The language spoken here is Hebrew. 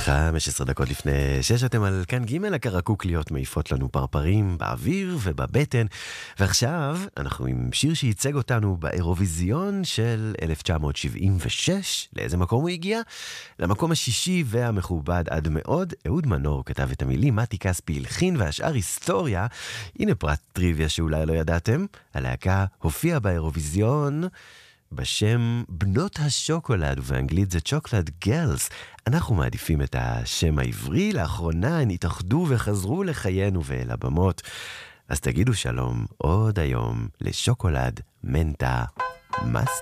15 דקות לפני 6 אתם על כאן ג' הקרקוקליות מעיפות לנו פרפרים באוויר ובבטן, ועכשיו אנחנו עם שיר שייצג אותנו באירוויזיון של 1976. לאיזה מקום הוא הגיע? למקום השישי והמכובד עד מאוד. אהוד מנור כתב את המילים, מתי כספי הלחין, והשאר היסטוריה. הנה פרט טריוויה שאולי לא ידעתם, הלהקה הופיעה באירוויזיון בשם בנות השוקולד, ובאנגלית זה צ'וקולד גרלס. אנחנו מעדיפים את השם העברי, לאחרונה הן התאחדו וחזרו לחיינו ואל הבמות. אז תגידו שלום עוד היום לשוקולד מנטה מסטר.